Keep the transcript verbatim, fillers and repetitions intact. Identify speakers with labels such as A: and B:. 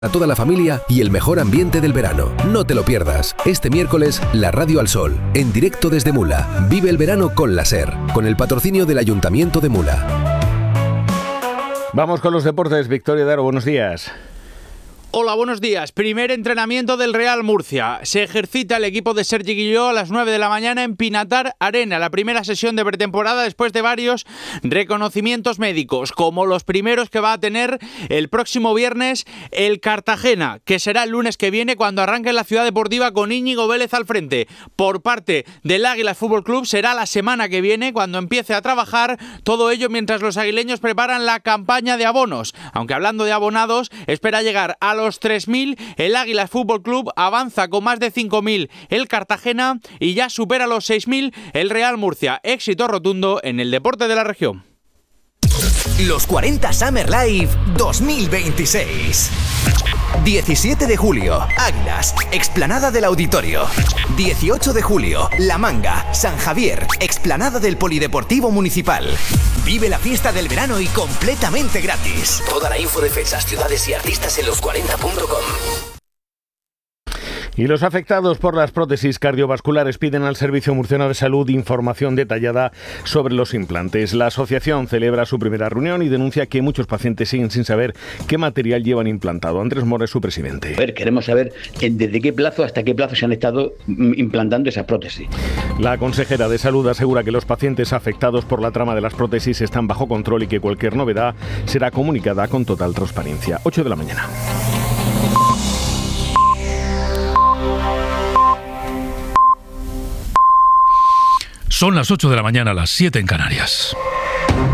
A: A toda la familia y el mejor ambiente del verano. No te lo pierdas. Este miércoles, la Radio al Sol, en directo desde Mula. Vive el verano con la SER, con el patrocinio del Ayuntamiento de Mula.
B: Vamos con los deportes. Victoria Daro, buenos días.
C: Hola, buenos días. Primer entrenamiento del Real Murcia. Se ejercita el equipo de Sergi Guilló a las nueve de la mañana en Pinatar Arena. La primera sesión de pretemporada después de varios reconocimientos médicos, como los primeros que va a tener el próximo viernes el Cartagena, que será el lunes que viene cuando arranque en la Ciudad Deportiva con Íñigo Vélez al frente. Por parte del Águilas Fútbol Club será la semana que viene cuando empiece a trabajar. Todo ello mientras los aguileños preparan la campaña de abonos. Aunque hablando de abonados, espera llegar a los tres mil, el Águilas Fútbol Club avanza con más de cinco mil el Cartagena y ya supera los seis mil el Real Murcia. Éxito rotundo en el deporte de la región.
D: Los cuarenta Summer Live dos mil veintiséis. diecisiete de julio, Águilas, explanada del Auditorio. dieciocho de julio, La Manga, San Javier, explanada del Polideportivo Municipal. Vive la fiesta del verano y completamente gratis. Toda la info de fechas, ciudades y artistas en los cuarenta punto com.
B: Y los afectados por las prótesis cardiovasculares piden al Servicio Murciano de Salud información detallada sobre los implantes. La asociación celebra su primera reunión y denuncia que muchos pacientes siguen sin saber qué material llevan implantado. Andrés Mora es su presidente.
E: A ver, queremos saber desde qué plazo hasta qué plazo se han estado implantando esas prótesis.
B: La consejera de Salud asegura que los pacientes afectados por la trama de las prótesis están bajo control y que cualquier novedad será comunicada con total transparencia. ocho de la mañana.
F: Son las ocho de la mañana, las siete en Canarias.